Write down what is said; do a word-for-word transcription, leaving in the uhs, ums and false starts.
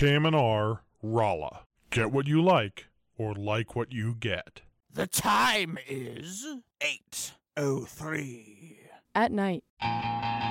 K M N R, Rolla. Get what you like, or like what you get. The time is eight oh three. At night.